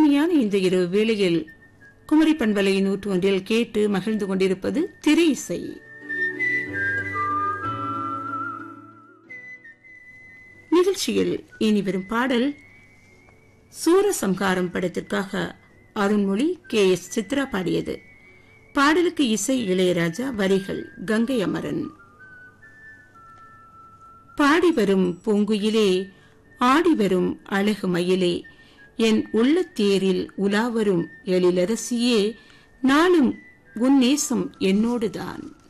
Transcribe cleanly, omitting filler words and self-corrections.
இனிமையான இந்த இரவு வேளையில் குமரி பண்பலை 101 கேட்டு மகிழ்ந்து கொண்டிருப்பது திரை இசை. நிகழ்ச்சியில் இனி வரும் பாடல் சூரசம்ஹாரம் படத்திற்காக அருண்மொழி KS சித்ரா பாடியது. பாடலுக்கு இசை இளையராஜா, வரிகள் கங்கை அமரன். பாடி வரும் பூங்குயிலே, ஆடி வரும் அழகு மயிலே, என் உள்ளத்தேரில் உலாவரும் எழிலரசியே, நாளும் உன் நேசம் என்னோடுதான்.